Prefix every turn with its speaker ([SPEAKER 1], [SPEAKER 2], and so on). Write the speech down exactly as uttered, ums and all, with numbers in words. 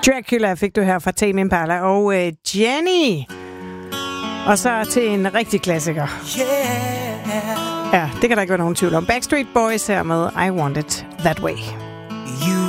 [SPEAKER 1] Dracula fik du her fra Tame Impala og øh, Jenny. Og så til en rigtig klassiker. Yeah. Ja, det kan der ikke være nogen tvivl om. Backstreet Boys her med I Want It That Way.